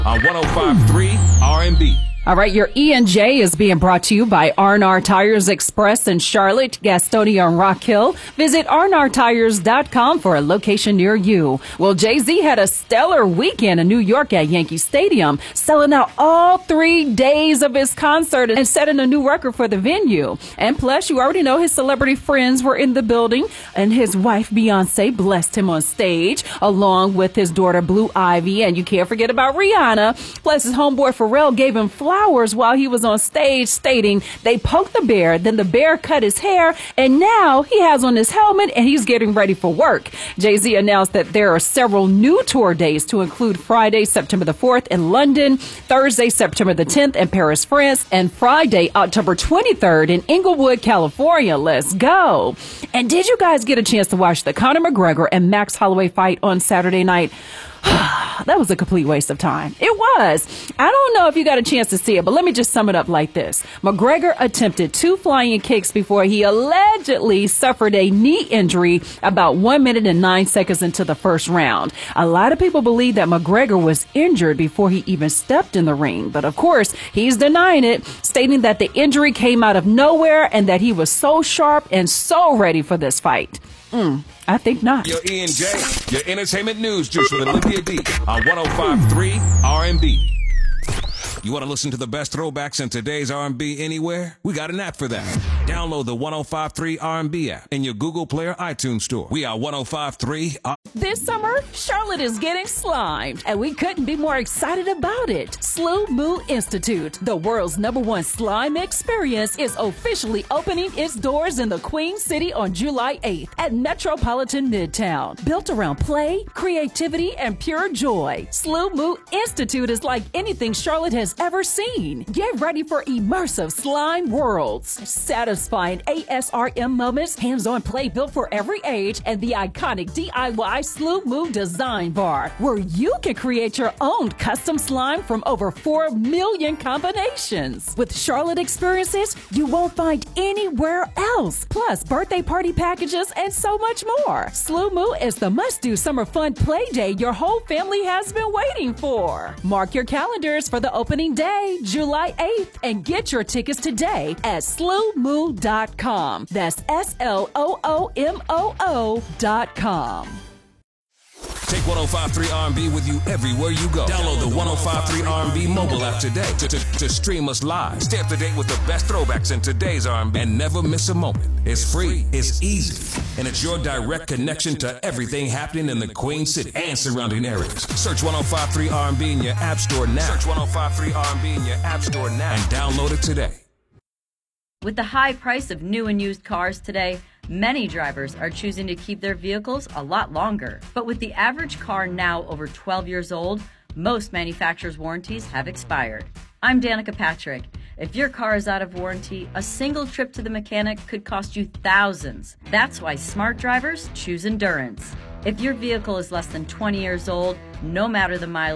on 105.3 R&B. All right, your E&J is being brought to you by R&R Tires Express in Charlotte, Gastonia, and Rock Hill. Visit rnrtires.com for a location near you. Well, Jay-Z had a stellar weekend in New York at Yankee Stadium, selling out all 3 days of his concert and setting a new record for the venue. And plus, you already know his celebrity friends were in the building, and his wife, Beyonce, blessed him on stage, along with his daughter, Blue Ivy, and you can't forget about Rihanna. Plus, his homeboy, Pharrell, gave him flowers while he was on stage, stating they poked the bear, then the bear cut his hair, and now he has on his helmet and he's getting ready for work. Jay-Z announced that there are several new tour days to include Friday, September the 4th in London, Thursday, September the 10th in Paris, France, and Friday, October 23rd in Inglewood, California. Let's go. And did you guys get a chance to watch the Conor McGregor and Max Holloway fight on Saturday night? That was a complete waste of time. It was. I don't know if you got a chance to see it, but let me just sum it up like this. McGregor attempted 2 flying kicks before he allegedly suffered a knee injury about 1 minute and 9 seconds into the first round. A lot of people believe that McGregor was injured before he even stepped in the ring. But of course, he's denying it, stating that the injury came out of nowhere and that he was so sharp and so ready for this fight. I think not. Your E&J, your entertainment news juice with Olivia D on 105.3 R&B. You want to listen to the best throwbacks in today's R&B anywhere? We got an app for that. Download the 105.3 R&B app in your Google Play or iTunes store. We are 105.3 This summer, Charlotte is getting slimed, and we couldn't be more excited about it. Slow Moo Institute, the world's #1 slime experience, is officially opening its doors in the Queen City on July 8th at Metropolitan Midtown. Built around play, creativity, and pure joy, Slow Moo Institute is like anything Charlotte has ever seen. Get ready for immersive slime worlds, satisfying ASRM moments, hands-on play built for every age, and the iconic DIY Slow Moo design bar, where you can create your own custom slime from over 4 million combinations. With Charlotte experiences you won't find anywhere else, plus birthday party packages and so much more. Slow Moo is the must-do summer fun play day your whole family has been waiting for. Mark your calendars for the opening day, July 8th, and get your tickets today at slowmoo.com. That's SLOOMOO.com. Take 105.3 R&B with you everywhere you go. Download the 105.3 R&B mobile app today to stream us live. Stay up to date with the best throwbacks in today's R&B and never miss a moment. It's free, it's easy, and it's your direct connection to everything happening in the Queen City and surrounding areas. Search 105.3 R&B in your app store now. Search 105.3 R&B in your app store now and download it today. With the high price of new and used cars today, many drivers are choosing to keep their vehicles a lot longer. But with the average car now over 12 years old, most manufacturers' warranties have expired. I'm Danica Patrick. If your car is out of warranty, a single trip to the mechanic could cost you thousands. That's why smart drivers choose Endurance. If your vehicle is less than 20 years old, no matter the mileage,